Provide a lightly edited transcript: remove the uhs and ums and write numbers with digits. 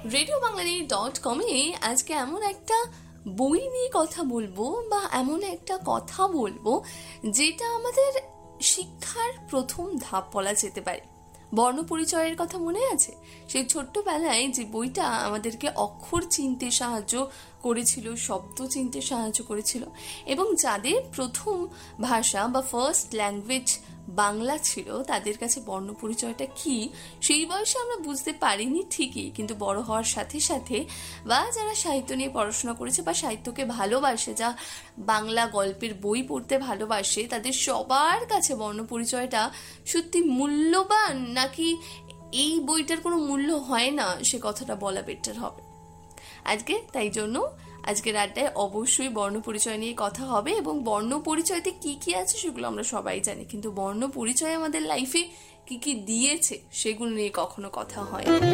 RadioBangali.com আজকে এমন একটা বই নিয়ে কথা বলবো বা এমন একটা কথা বলবো যেটা আমাদের শিক্ষার প্রথম ধাপ বলা যেতে পারে। বর্ণ পরিচয়ের কথা মনে আছে? সেই ছোট্টবেলায় যে বইটা আমাদেরকে অক্ষর চিনতে সাহায্য করেছিল, শব্দ চিনতে সাহায্য করেছিল, এবং যাদের প্রথম ভাষা বা ফার্স্ট ল্যাঙ্গুয়েজ বাংলা ছিল তাদের কাছে বর্ণ পরিচয়টা কি সেই বয়সে আমরা বুঝতে পারিনি ঠিকই, কিন্তু বড় হওয়ার সাথে সাথে বা যারা সাহিত্য নিয়ে পড়াশোনা করেছে বা সাহিত্যকে ভালোবাসে, যা বাংলা গল্পের বই পড়তে ভালোবাসে, তাদের সবার কাছে বর্ণ পরিচয়টা সত্যি মূল্যবান নাকি এই বইটার কোনো মূল্য হয় না সে কথাটা বলা বেটার হবে আজকে। তাই জন্য আজকের আড্ডায় অবশ্যই বর্ণ পরিচয় নিয়ে কথা হবে, এবং বর্ণ পরিচয়তে কি কি আছে সেগুলো আমরা সবাই জানি, কিন্তু বর্ণ পরিচয় আমাদের লাইফে কি কি দিয়েছে সেগুলো নিয়ে কখনো কথা হয় না।